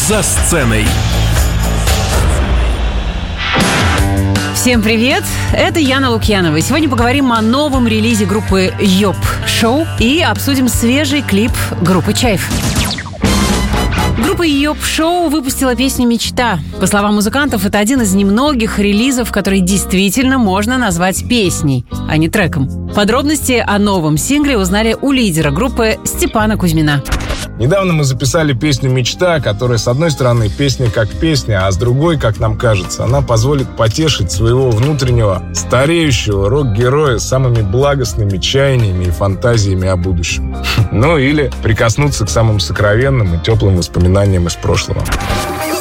«За сценой». Всем привет! Это Яна Лукьянова. И сегодня поговорим о новом релизе группы «Йоп Шоу» и обсудим свежий клип группы «Чайф». Группа «Йоп Шоу» выпустила песню «Мечта». По словам музыкантов, это один из немногих релизов, который действительно можно назвать песней, а не треком. Подробности о новом сингле узнали у лидера группы Степана Кузьмина. Недавно мы записали песню «Мечта», которая, с одной стороны, песня как песня, а с другой, как нам кажется, она позволит потешить своего внутреннего стареющего рок-героя самыми благостными чаяниями и фантазиями о будущем. Ну или прикоснуться к самым сокровенным и теплым воспоминаниям из прошлого.